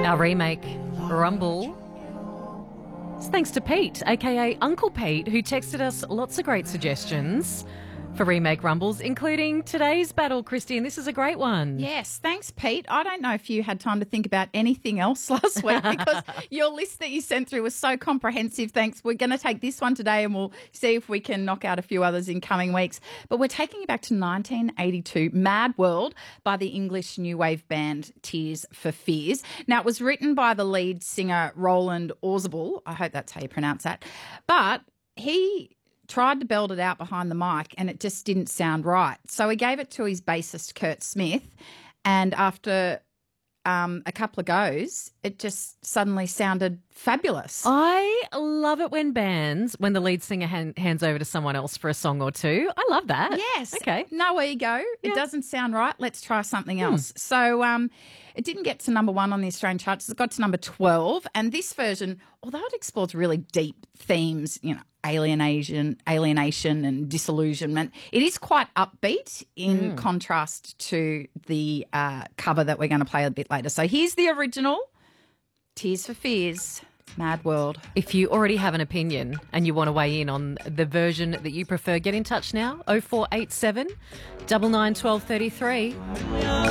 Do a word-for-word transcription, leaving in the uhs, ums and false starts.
Our remake, Rumble. It's thanks to Pete, aka Uncle Pete, who texted us lots of great suggestions for remake Rumbles, including today's battle, Christy, and this is a great one. Yes, thanks, Pete. I don't know if you had time to think about anything else last week because your list that you sent through was so comprehensive. Thanks. We're going to take this one today and we'll see if we can knock out a few others in coming weeks. But we're taking you back to nineteen eighty-two, Mad World by the English new wave band Tears for Fears. Now, it was written by the lead singer Roland Orzabal. I hope that's how you pronounce that. But he tried to belt it out behind the mic and it just didn't sound right. So he gave it to his bassist, Kurt Smith, and after um, a couple of goes, it just suddenly sounded fabulous. I love it when bands, when the lead singer hand, hands over to someone else for a song or two. I love that. Yes. Okay. No ego. It Yeah. doesn't sound right. Let's try something else. So um, it didn't get to number one on the Australian charts. It got to number twelve. And this version, although it explores really deep themes, you know, alienation, alienation and disillusionment, it is quite upbeat in contrast to the uh, cover that we're going to play a bit later. So here's the original, Tears for Fears, Mad World. If you already have an opinion and you want to weigh in on the version that you prefer, get in touch now, oh four eight seven, nine nine, one two three three.